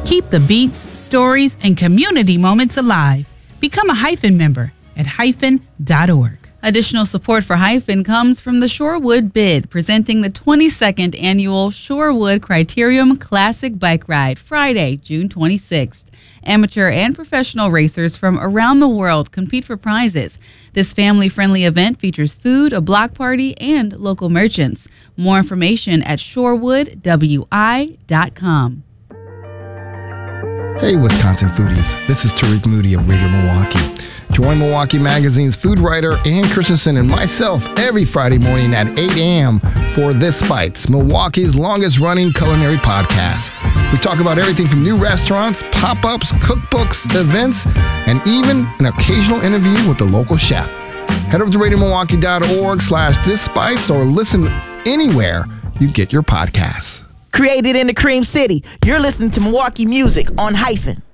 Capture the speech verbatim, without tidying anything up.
Keep the beats, stories, and community moments alive. Become a Hyphen member at hyphen dot org. Additional support for Hyphen comes from the Shorewood Bid, presenting the twenty-second annual Shorewood Criterium Classic Bike Ride, Friday, June twenty-sixth. Amateur and professional racers from around the world compete for prizes. This family-friendly event features food, a block party, and local merchants. More information at shorewood w i dot com. Hey, Wisconsin foodies. This is Tariq Moody of Radio Milwaukee. Join Milwaukee Magazine's food writer Ann Christensen and myself every Friday morning at eight a.m. for This Bites, Milwaukee's longest-running culinary podcast. We talk about everything from new restaurants, pop-ups, cookbooks, events, and even an occasional interview with the local chef. Head over to radio milwaukee dot org slash this bites or listen anywhere you get your podcasts. Created in the Cream City, you're listening to Milwaukee Music on Hyphen.